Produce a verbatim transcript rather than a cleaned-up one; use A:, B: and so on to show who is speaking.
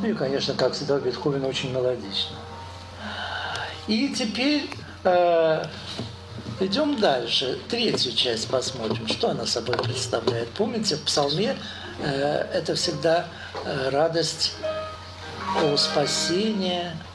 A: Ну и, конечно, как всегда, Бетховен очень мелодично. И теперь э, идем дальше. Третью часть посмотрим, что она собой представляет. Помните, в псалме э, это всегда э, радость о спасении,